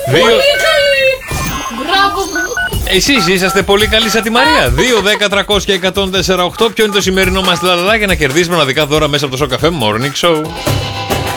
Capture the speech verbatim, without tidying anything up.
Πολύ καλή! Μπράβο μου! Εσείς είσαστε πολύ καλοί σαν τη Μαρία. δύο, δέκα, τριακόσια, εκατόν τέσσερα, οκτώ. Ποιο είναι το σημερινό μας λαλαλά για να κερδίσουμε μοναδικά δώρα μέσα από το Show Cafe Morning Show.